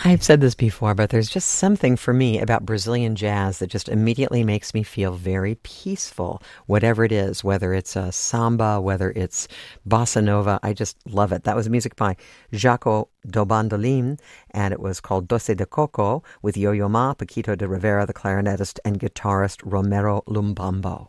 I've said this before, but there's just something for me about Brazilian jazz that just immediately makes me feel very peaceful, whatever it is, whether it's a samba, whether it's bossa nova. I just love it. That was music by Jaco do Bandolim, and it was called Doce de Coco with Yo-Yo Ma, Paquito de Rivera, the clarinetist, and guitarist Romero Lumbambo.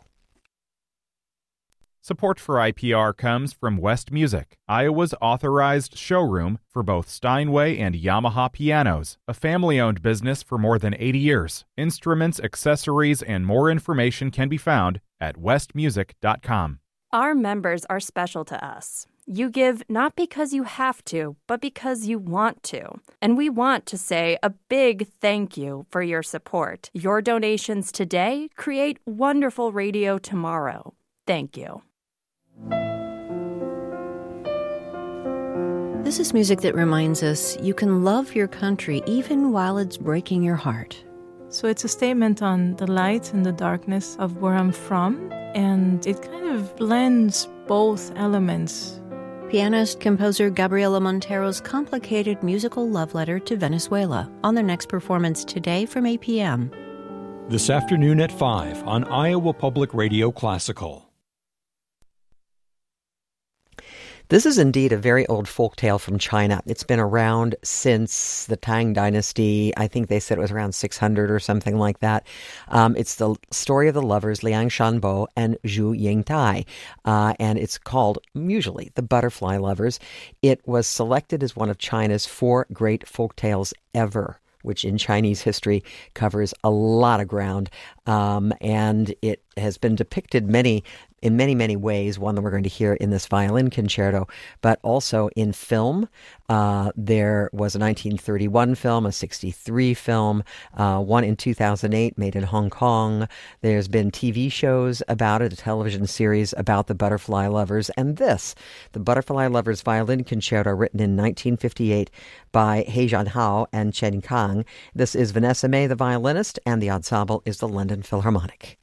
Support for IPR comes from West Music, Iowa's authorized showroom for both Steinway and Yamaha pianos, a family-owned business for more than 80 years. Instruments, accessories, and more information can be found at westmusic.com. Our members are special to us. You give not because you have to, but because you want to. And we want to say a big thank you for your support. Your donations today create wonderful radio tomorrow. Thank you. This is music that reminds us you can love your country even while it's breaking your heart. So it's a statement on the light and the darkness of where I'm from, and it kind of blends both elements. Pianist-composer Gabriela Montero's complicated musical love letter to Venezuela on their next performance today from 8 p.m. This afternoon at 5 on Iowa Public Radio Classical. This is indeed a very old folk tale from China. It's been around since the Tang Dynasty. I think they said it was around 600 or something like that. It's the story of the lovers Liang Shanbo and Zhu Yingtai, and it's called, usually, The Butterfly Lovers. It was selected as one of China's 4 great folk tales ever, which in Chinese history covers a lot of ground, and it has been depicted in many ways, one that we're going to hear in this violin concerto, but also in film. There was a 1931 film, a 1963 film, one in 2008 made in Hong Kong. There's been TV shows about it, a television series about the Butterfly Lovers, and this, the Butterfly Lovers Violin Concerto, written in 1958 by He Jianhao and Chen Kang. This is Vanessa May, the violinist, and the ensemble is the London Philharmonic.